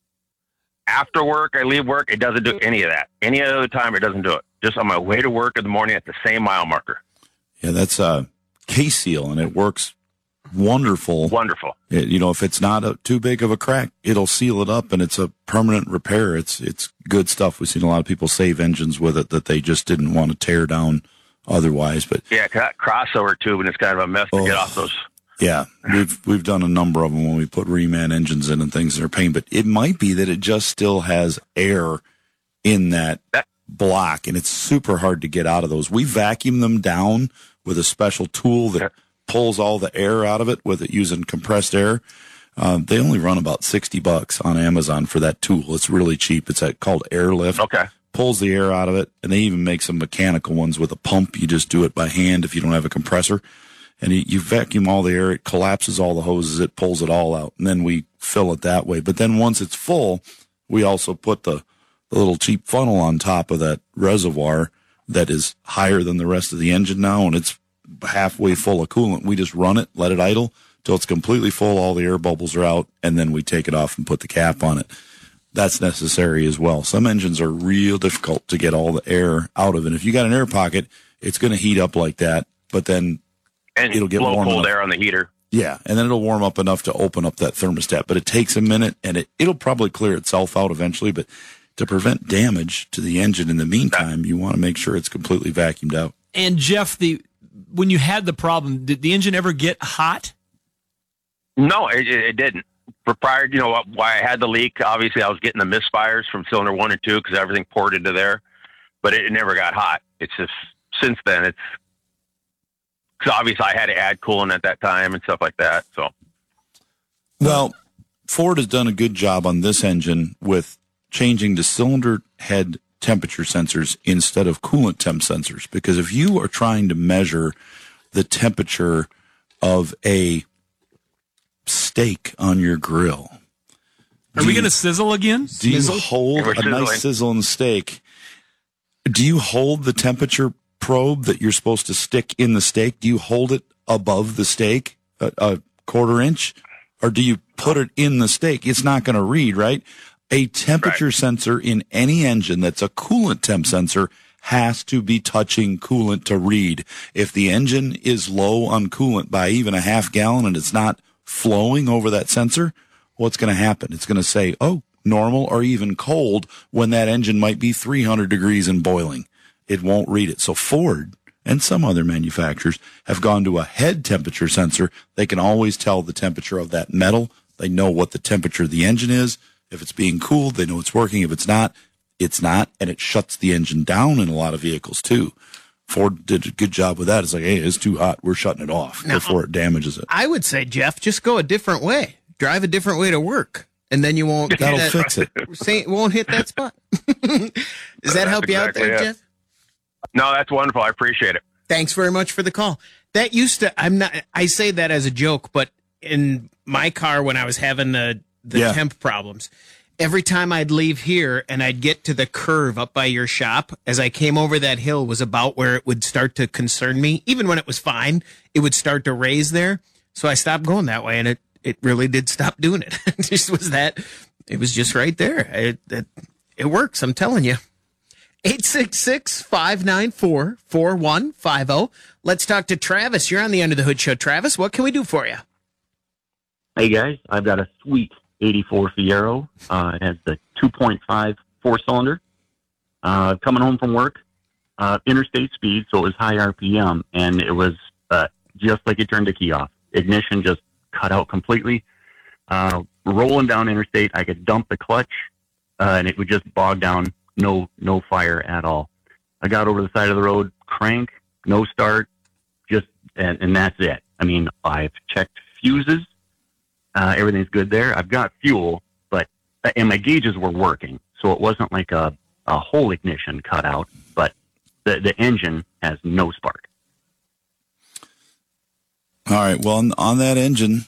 After work, I leave work, it doesn't do any of that. Any other time, it doesn't do it. Just on my way to work in the morning at the same mile marker. Yeah, that's K-Seal, and it works wonderful. Wonderful. If it's not too big of a crack, it'll seal it up, and it's a permanent repair. It's good stuff. We've seen a lot of people save engines with it that they just didn't want to tear down otherwise. But yeah, crossover tube, and it's kind of a mess to get off those. Yeah, we've done a number of them when we put reman engines in and things that are pain, but it might be that it just still has air in that block, and it's super hard to get out of those. We vacuum them down with a special tool that pulls all the air out of it with it using compressed air. They only run about $60 on Amazon for that tool. It's really cheap. It's called Airlift. Okay. Pulls the air out of it, and they even make some mechanical ones with a pump. You just do it by hand if you don't have a compressor. And you vacuum all the air, it collapses all the hoses, it pulls it all out, and then we fill it that way. But then once it's full, we also put the little cheap funnel on top of that reservoir that is higher than the rest of the engine now, and it's halfway full of coolant. We just run it, let it idle till it's completely full, all the air bubbles are out, and then we take it off and put the cap on it. That's necessary as well. Some engines are real difficult to get all the air out of, and if you got an air pocket, it's going to heat up like that, but then and it'll get blow warm cold enough. air on the heater. Yeah, and then it'll warm up enough to open up that thermostat. But it takes a minute, and it'll probably clear itself out eventually. But to prevent damage to the engine in the meantime, you want to make sure it's completely vacuumed out. And Jeff, when you had the problem, did the engine ever get hot? No, it didn't. Prior, why I had the leak, obviously I was getting the misfires from cylinder 1 and 2 because everything poured into there, but it never got hot. It's just since then, because obviously I had to add coolant at that time and stuff like that. So, well, Ford has done a good job on this engine with changing to cylinder head temperature sensors instead of coolant temp sensors. Because if you are trying to measure the temperature of a steak on your grill, are we going to sizzle again? Do you hold a nice sizzling steak? Do you hold the temperature probe that you're supposed to stick in the steak? Do you hold it above the steak, a quarter inch, or do you put it in the steak? It's not going to read, right? A temperature sensor in any engine that's a coolant temp sensor has to be touching coolant to read. If the engine is low on coolant by even a half gallon and it's not flowing over that sensor, what's going to happen? It's going to say, oh, normal or even cold, when that engine might be 300 degrees and boiling. It won't read it. So Ford and some other manufacturers have gone to a head temperature sensor. They can always tell the temperature of that metal. They know what the temperature of the engine is. If it's being cooled, they know it's working. If it's not, it's not. And it shuts the engine down in a lot of vehicles too. Ford did a good job with that. It's like, hey, it's too hot. We're shutting it off before it damages it. I would say, Jeff, just go a different way. Drive a different way to work, and then you won't. That'll fix it. It won't hit that spot. Does that help you out there, Jeff? No, that's wonderful. I appreciate it. Thanks very much for the call. That used to, I say that as a joke, but in my car when I was having the temp problems, every time I'd leave here and I'd get to the curve up by your shop, as I came over that hill was about where it would start to concern me. Even when it was fine, it would start to raise there. So I stopped going that way, and it really did stop doing it. It just was that, it was just right there. It works, I'm telling you. 866-594-4150. Let's talk to Travis. You're on the Under the Hood Show. Travis, what can we do for you? Hey, guys. I've got a sweet 84 Fiero. It has the 2.5 four-cylinder. Coming home from work, interstate speed, so it was high RPM, and it was just like you turned the key off. Ignition just cut out completely. Rolling down interstate, I could dump the clutch, and it would just bog down. No fire at all. I got over the side of the road, crank, no start, just and that's it. I mean, I've checked fuses. Everything's good there. I've got fuel, and my gauges were working, so it wasn't like a whole ignition cut out, but the engine has no spark. All right. Well, on that engine,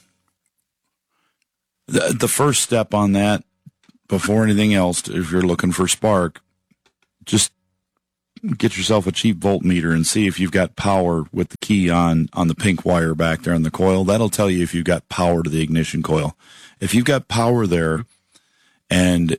the first step on that, before anything else, if you're looking for spark, just get yourself a cheap voltmeter and see if you've got power with the key on the pink wire back there on the coil. That'll tell you if you've got power to the ignition coil. If you've got power there and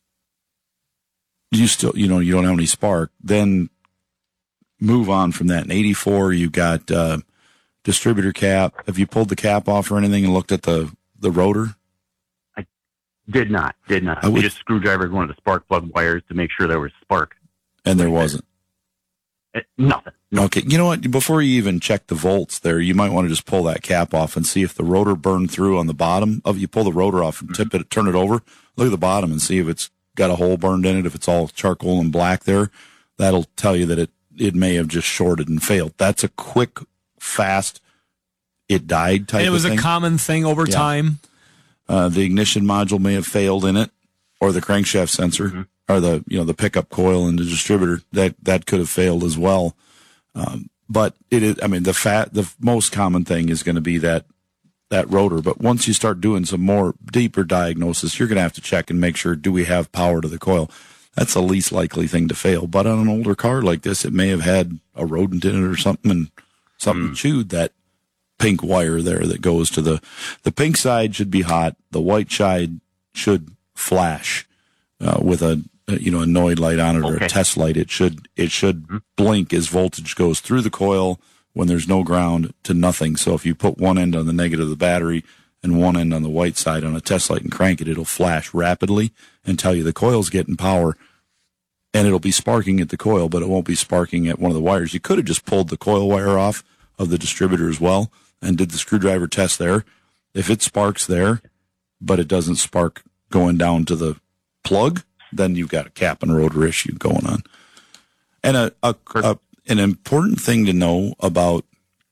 you still, you don't have any spark, then move on from that. In 84, you've got distributor cap. Have you pulled the cap off or anything and looked at the rotor? I did not. We just screwdrivered one of the spark plug wires to make sure there was spark. And there wasn't. Nothing. Okay. You know what? Before you even check the volts there, you might want to just pull that cap off and see if the rotor burned through on the bottom of. You pull the rotor off and tip it, turn it over, look at the bottom and see if it's got a hole burned in it. If it's all charcoal and black there, that'll tell you that it may have just shorted and failed. That's a quick, fast, it died type of thing. And it was a common thing over time. The ignition module may have failed in it, or the crankshaft sensor, or the pickup coil and the distributor that could have failed as well. But it is, I mean, the most common thing is going to be that rotor. But once you start doing some more deeper diagnosis, you're going to have to check and make sure, do we have power to the coil? That's the least likely thing to fail. But on an older car like this, it may have had a rodent in it or something, and something chewed that pink wire there that goes to the pink side should be hot. The white side should flash with a Noid light on it or a test light. It should blink as voltage goes through the coil when there's no ground to nothing. So if you put one end on the negative of the battery and one end on the white side on a test light and crank it, it'll flash rapidly and tell you the coil's getting power, and it'll be sparking at the coil, but it won't be sparking at one of the wires. You could have just pulled the coil wire off of the distributor as well and did the screwdriver test there. If it sparks there, but it doesn't spark going down to the plug, then you've got a cap and rotor issue going on. And an important thing to know about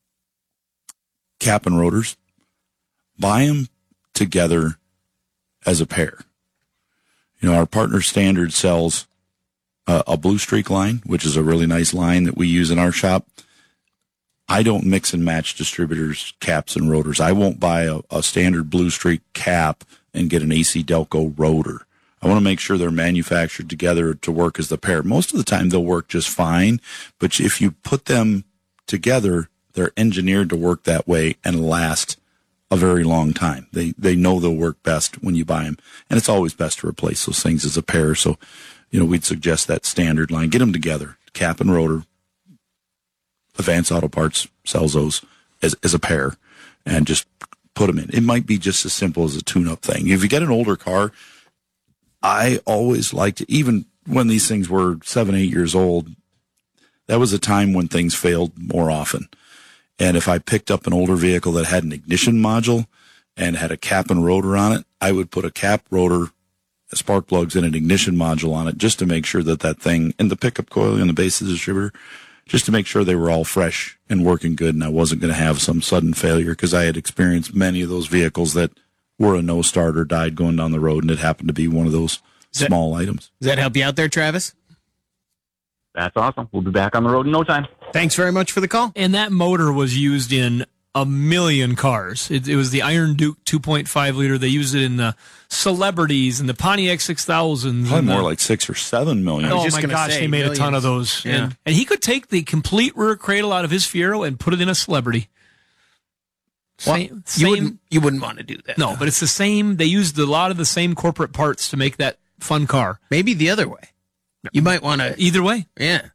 cap and rotors, buy them together as a pair. Our partner Standard sells a Blue Streak line, which is a really nice line that we use in our shop. I don't mix and match distributors, caps, and rotors. I won't buy a standard Blue Streak cap and get an AC Delco rotor. I want to make sure they're manufactured together to work as the pair. Most of the time they'll work just fine, but if you put them together, they're engineered to work that way and last a very long time. They know they'll work best when you buy them, and it's always best to replace those things as a pair. So, we'd suggest that Standard line. Get them together, cap and rotor. Advanced Auto Parts sells those as a pair, and just put them in. It might be just as simple as a tune-up thing. If you get an older car, I always liked to, even when these things were 7, 8 years old, that was a time when things failed more often. And if I picked up an older vehicle that had an ignition module and had a cap and rotor on it, I would put a cap, rotor, spark plugs, and an ignition module on it just to make sure that thing, and the pickup coil and the base of the distributor, just to make sure they were all fresh and working good, and I wasn't going to have some sudden failure, because I had experienced many of those vehicles that were a no-starter, died going down the road, and it happened to be one of those small items. Does that help you out there, Travis? That's awesome. We'll be back on the road in no time. Thanks very much for the call. And that motor was used in a million cars. It was the Iron Duke 2.5 liter. They used it in the Celebrities and the Pontiac 6000s. Probably more like 6 or 7 million. Oh my gosh, they made a ton of those. Yeah. And he could take the complete rear cradle out of his Fiero and put it in a Celebrity. You wouldn't want to do that. No, but it's the same. They used a lot of the same corporate parts to make that fun car. Maybe the other way. You might want to. Either way. Yeah.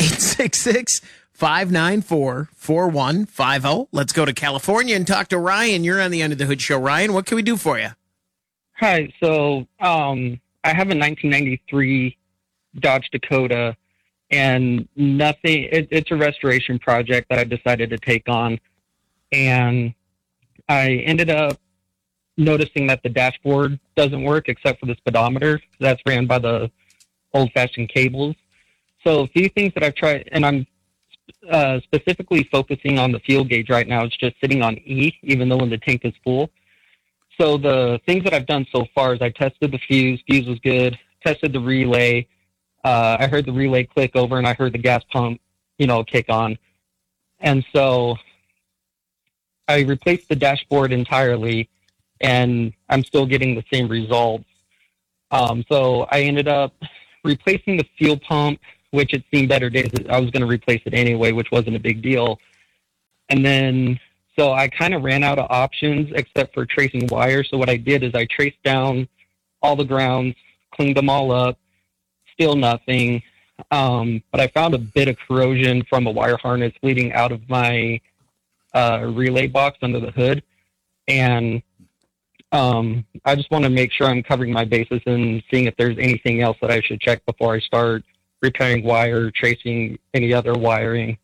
866-594-4150. Let's go to California and talk to Ryan. You're on the Under the Hood Show. Ryan, what can we do for you? Hi. So I have a 1993 Dodge Dakota, and it's a restoration project that I decided to take on. And I ended up noticing that the dashboard doesn't work except for the speedometer. That's ran by the old-fashioned cables. So a few things that I've tried, and I'm specifically focusing on the fuel gauge right now. It's just sitting on E, even though when the tank is full. So the things that I've done so far is I tested the fuse. Fuse was good. Tested the relay. I heard the relay click over, and I heard the gas pump, kick on. And so I replaced the dashboard entirely, and I'm still getting the same results. So I ended up replacing the fuel pump, which had seen better days. I was going to replace it anyway, which wasn't a big deal. And then, so I kind of ran out of options except for tracing wire. So what I did is I traced down all the grounds, cleaned them all up, still nothing. But I found a bit of corrosion from a wire harness leading out of my relay box under the hood. And I just want to make sure I'm covering my bases and seeing if there's anything else that I should check before I start repairing wire, tracing any other wiring.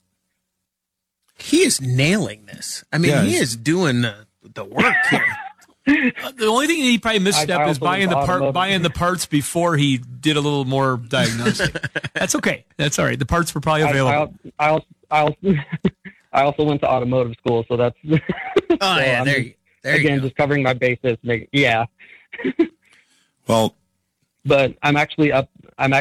He is nailing this. I mean, he is doing the work here. The only thing he probably misstepped is buying the parts before he did a little more diagnostic. That's okay. That's all right. The parts were probably available. I also went to automotive school, so that's. Oh yeah, there you go. Just covering my bases. Yeah. Well, but I'm actually up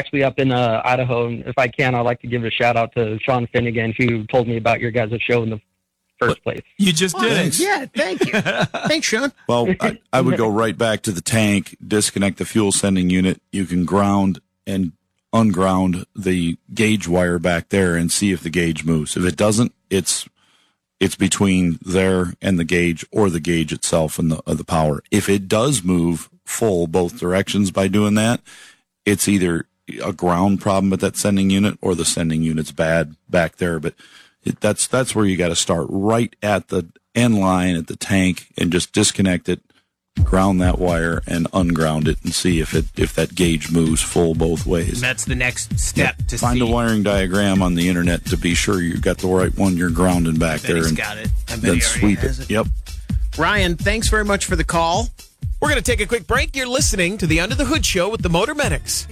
in Idaho, and if I can, I'd like to give a shout out to Sean Finnegan, who told me about your guys' show in the first place. You just did it. Yeah, thank you. Thanks, Sean. Well, I would go right back to the tank, disconnect the fuel sending unit. You can ground and unground the gauge wire back there and see if the gauge moves. If it doesn't, it's between there and the gauge, or the gauge itself and the power. If it does move full both directions by doing that, it's either a ground problem with that sending unit or the sending unit's bad back there. But that's where you got to start, right at the end line at the tank, and just disconnect it, ground that wire, and unground it, and see if that gauge moves full both ways. And that's the next step to find a wiring diagram on the internet to be sure you got the right one you're grounding back there. He's and got it. I bet then he sweep has it. Yep. Ryan, thanks very much for the call. We're going to take a quick break. You're listening to the Under the Hood Show with the Motor Medics.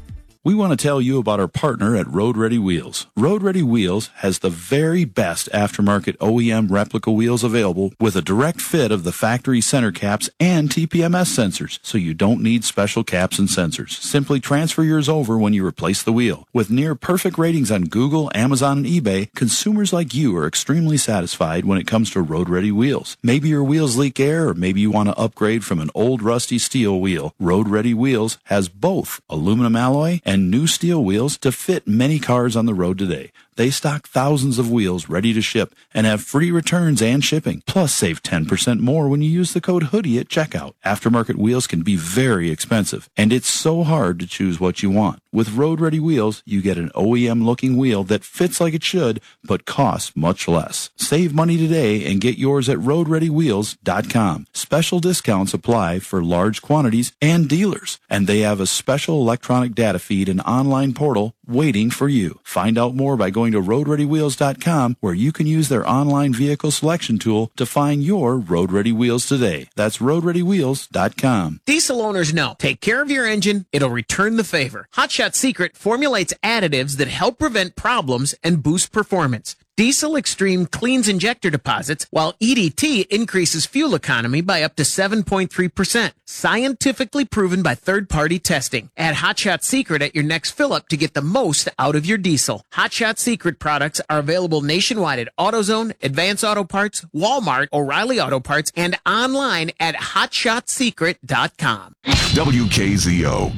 We want to tell you about our partner at Road Ready Wheels. Road Ready Wheels has the very best aftermarket OEM replica wheels available, with a direct fit of the factory center caps and TPMS sensors, so you don't need special caps and sensors. Simply transfer yours over when you replace the wheel. With near perfect ratings on Google, Amazon, and eBay, consumers like you are extremely satisfied when it comes to Road Ready Wheels. Maybe your wheels leak air, or maybe you want to upgrade from an old rusty steel wheel. Road Ready Wheels has both aluminum alloy and new steel wheels to fit many cars on the road today. They stock thousands of wheels ready to ship and have free returns and shipping. Plus, save 10% more when you use the code HOODIE at checkout. Aftermarket wheels can be very expensive, and it's so hard to choose what you want. With Road Ready Wheels, you get an OEM-looking wheel that fits like it should, but costs much less. Save money today and get yours at RoadReadyWheels.com. Special discounts apply for large quantities and dealers, and they have a special electronic data feed and online portal waiting for you. Find out more by going to RoadReadyWheels.com, where you can use their online vehicle selection tool to find your Road Ready Wheels today. That's RoadReadyWheels.com. Diesel owners know, take care of your engine, it'll return the favor. Hot Shot Secret formulates additives that help prevent problems and boost performance. Diesel Extreme cleans injector deposits, while EDT increases fuel economy by up to 7.3%. Scientifically proven by third-party testing. Add Hot Shot Secret at your next fill-up to get the most out of your diesel. Hot Shot Secret products are available nationwide at AutoZone, Advance Auto Parts, Walmart, O'Reilly Auto Parts, and online at HotShotSecret.com. WKZO.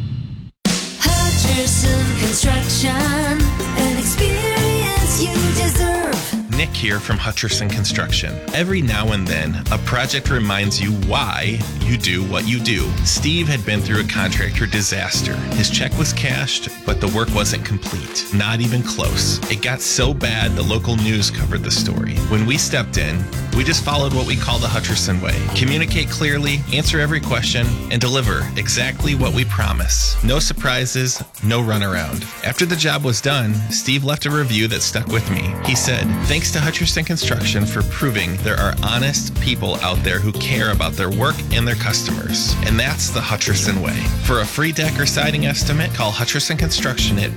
Hutcherson Construction, an experience you deserve. Nick here from Hutcherson Construction. Every now and then, a project reminds you why you do what you do. Steve had been through a contractor disaster. His check was cashed, but the work wasn't complete. Not even close. It got so bad the local news covered the story. When we stepped in, We just followed what we call the Hutcherson way. Communicate clearly, answer every question, and deliver exactly what we promise. No surprises, no runaround. After the job was done, Steve left a review that stuck with me. He said, "Thanks to Hutcherson Construction for proving there are honest people out there who care about their work and their customers." And that's the Hutcherson way. For a free deck or siding estimate, call Hutcherson Construction at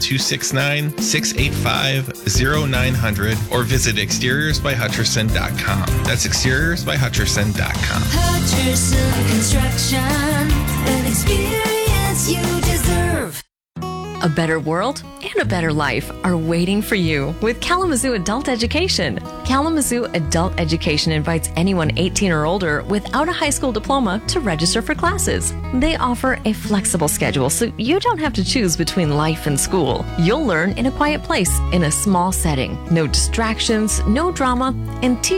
269-685-0900 or visit exteriorsbyhutcherson.com. That's exteriorsbyhutcherson.com. Hutcherson Construction, an experience you deserve. A better world and a better life are waiting for you with Kalamazoo Adult Education. Kalamazoo Adult Education invites anyone 18 or older without a high school diploma to register for classes. They offer a flexible schedule so you don't have to choose between life and school. You'll learn in a quiet place in a small setting. No distractions, no drama, and teach